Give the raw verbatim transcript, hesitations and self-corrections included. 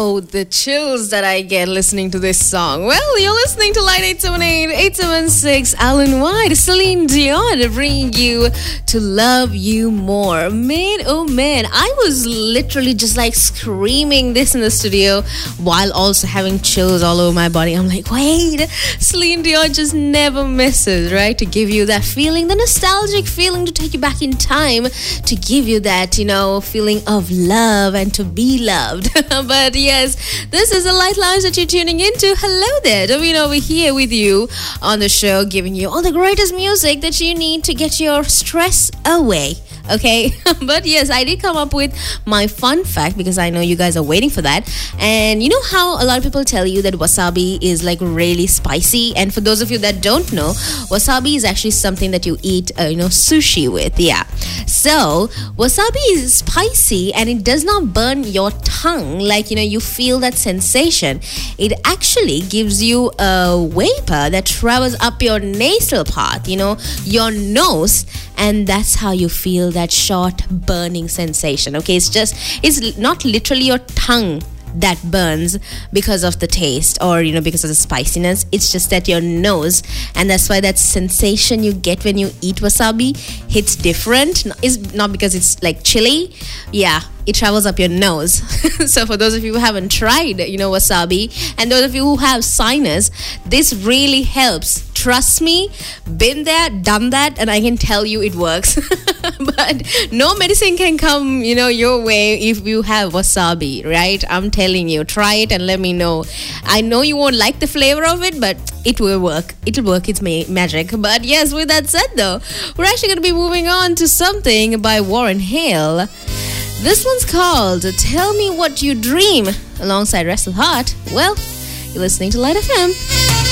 Oh, the chills that I get listening to this song. Well, you're listening to Line eight seven eight, eight seven six, Alan White, Celine Dion, bringing you To Love You More. Man, oh man, I was literally just like screaming this in the studio while also having chills all over my body. I'm like, wait, Celine Dion just never misses, right? To give you that feeling, the nostalgic feeling, to take you back in time, to give you that, you know, feeling of love and to be loved. But yes, this is the Light Lounge that you're tuning into. Hello there, Davina over here with you on the show, giving you all the greatest music that you need to get your stress away. Okay, but yes, I did come up with my fun fact because I know you guys are waiting for that. And you know how a lot of people tell you that wasabi is like really spicy, and for those of you that don't know, wasabi is actually something that you eat uh, you know sushi with. Yeah, so wasabi is spicy and it does not burn your tongue, like you know you feel that sensation. It actually gives you a vapor that travels up your nasal part, you know your nose, and that's how you feel that short burning sensation. Okay, it's just, it's not literally your tongue that burns because of the taste or you know because of the spiciness. It's just that your nose, and that's why that sensation you get when you eat wasabi hits different. Is not because it's like chili. Yeah, it travels up your nose. So for those of you who haven't tried you know wasabi, and those of you who have sinus, this really helps. Trust me, been there, done that, and I can tell you it works. But no medicine can come you know your way if you have wasabi, right? I'm telling you, try it and let me know. I know you won't like the flavor of it, but it will work. It'll work. It's ma- magic. But yes, with that said though, we're actually going to be moving on to something by Warren Hale. This one's called Tell Me What You Dream, alongside Russell Hart. Well, you're listening to Light F M.